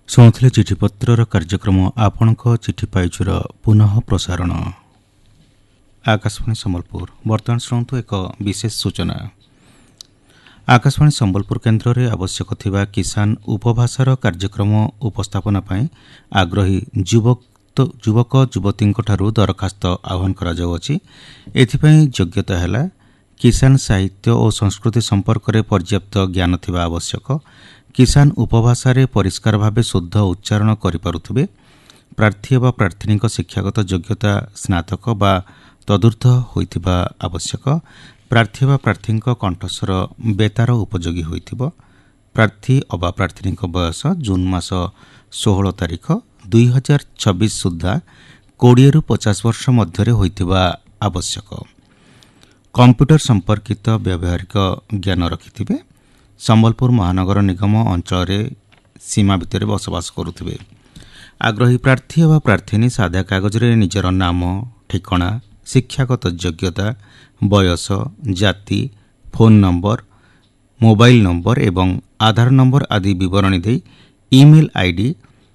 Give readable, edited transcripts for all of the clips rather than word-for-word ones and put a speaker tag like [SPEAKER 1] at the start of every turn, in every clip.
[SPEAKER 1] ଶୁଣୁଥିଲେ ଚିଠିପତ୍ରର କାର୍ଯ୍ୟକ୍ରମ ଆପଣଙ୍କ ଚିଠି ପାଇଛୁର ପୁନଃ ପ୍ରସାରଣ। ଆକାଶବାଣୀ ସମ୍ବଲପୁର। ବର୍ତ୍ତମାନ ଶୁଣନ୍ତୁ ଏକ ବିଶେଷ ସୂଚନା। ଆକାଶବାଣୀ ସମ୍ବଲପୁର କେନ୍ଦ୍ରରେ ଆବଶ୍ୟକ ଥିବା କିଷାନ ଉପଭାଷାର କାର୍ଯ୍ୟକ୍ରମ ଉପସ୍ଥାପନା ପାଇଁ ଆଗ୍ରହୀ ଯୁବକ ଯୁବତୀଙ୍କଠାରୁ ଦରଖାସ୍ତ ଆହ୍ୱାନ କରାଯାଉଅଛି। ଏଥିପାଇଁ ଯୋଗ୍ୟତା ହେଲା କିଷାନ ସାହିତ୍ୟ ଓ ସଂସ୍କୃତି ସମ୍ପର୍କରେ ପର୍ଯ୍ୟାପ୍ତ ଜ୍ଞାନ ଥିବା ଆବଶ୍ୟକ। କିଷାନ ଉପଭାଷାରେ ପରିଷ୍କାର ଭାବେ ଶୁଦ୍ଧ ଉଚ୍ଚାରଣ କରିପାରୁଥିବେ। ପ୍ରାର୍ଥୀ ବା ପ୍ରାର୍ଥିନୀଙ୍କ ଶିକ୍ଷାଗତ ଯୋଗ୍ୟତା ସ୍ନାତକ ବା ତଦୁର୍ଦ୍ଧ ହୋଇଥିବା ଆବଶ୍ୟକ। ପ୍ରାର୍ଥୀ ବା ପ୍ରାର୍ଥୀଙ୍କ କଣ୍ଠସ୍ୱର ବେତାର ଉପଯୋଗୀ ହୋଇଥିବ। ପ୍ରାର୍ଥୀ ଅବା ପ୍ରାର୍ଥିନୀଙ୍କ ବୟସ ଜୁନ୍ ମାସ 16 ତାରିଖ 2026 ସୁଦ୍ଧା 20ରୁ 50 ବର୍ଷ ମଧ୍ୟରେ ହୋଇଥିବା ଆବଶ୍ୟକ। କମ୍ପ୍ୟୁଟର ସମ୍ପର୍କିତ ବ୍ୟବହାରିକ ଜ୍ଞାନ ରଖିଥିବେ। ସମ୍ବଲପୁର ମହାନଗର ନିଗମ ଅଞ୍ଚଳରେ ସୀମା ଭିତରେ ବସବାସ କରୁଥିବେ। ଆଗ୍ରହୀ ପ୍ରାର୍ଥୀ ବା ପ୍ରାର୍ଥିନୀ ସାଧା କାଗଜରେ ନିଜର ନାମ, ଠିକଣା, ଶିକ୍ଷାଗତ ଯୋଗ୍ୟତା, ବୟସ, ଜାତି, ଫୋନ୍ ନମ୍ବର, ମୋବାଇଲ ନମ୍ବର ଏବଂ ଆଧାର ନମ୍ବର ଆଦି ବିବରଣୀ ଦେଇ ଇମେଲ୍ ଆଇଡି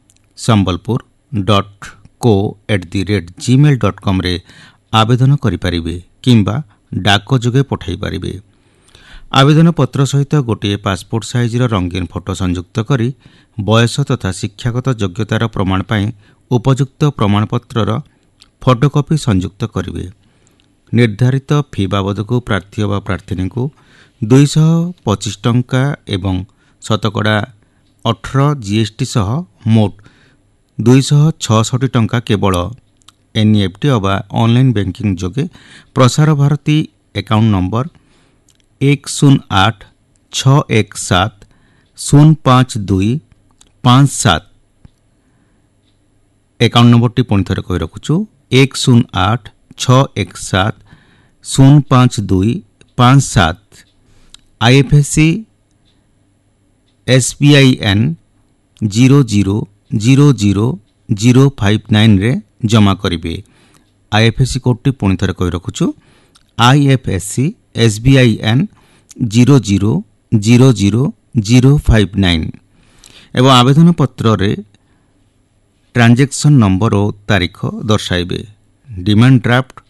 [SPEAKER 1] sambalpur.co@gmail.comରେ ଆବେଦନ କରିପାରିବେ କିମ୍ବା ଡାକ ଯୋଗେ ପଠାଇ ପାରିବେ। ଆବେଦନପତ୍ର ସହିତ ଗୋଟିଏ ପାସପୋର୍ଟ ସାଇଜର ରଙ୍ଗୀନ ଫଟୋ ସଂଯୁକ୍ତ କରି ବୟସ ତଥା ଶିକ୍ଷାଗତ ଯୋଗ୍ୟତାର ପ୍ରମାଣ ପାଇଁ ଉପଯୁକ୍ତ ପ୍ରମାଣପତ୍ରର ଫଟୋକପି ସଂଯୁକ୍ତ କରିବେ। ନିର୍ଦ୍ଧାରିତ ଫି ବାବଦକୁ ପ୍ରାର୍ଥୀ ବା ପ୍ରାର୍ଥିନୀଙ୍କୁ 225 ଟଙ୍କା ଏବଂ ଶତକଡ଼ା 18 GST ସହ ମୋଟ 266 ଟଙ୍କା କେବଳ NEFT ଅବା ଅନଲାଇନ୍ ବ୍ୟାଙ୍କିଂ ଯୋଗେ Prasar Bharati account number 10861705257 account ନମ୍ବରଟି ପୁଣି ଥରେ କହି ରଖୁଛୁ 10861705257 IFSC SBIN 0000059ରେ ଜମା କରିବେ। IFSC କୋଡ୍ଟି ପୁଣି ଥରେ କହି ରଖୁଛୁ IFSC SBIN 0000059 ଏବଂ ଆବେଦନ ପତ୍ରରେ ଟ୍ରାଞ୍ଜାକ୍ସନ୍ ନମ୍ବର ଓ ତାରିଖ ଦର୍ଶାଇବେ। Demand draft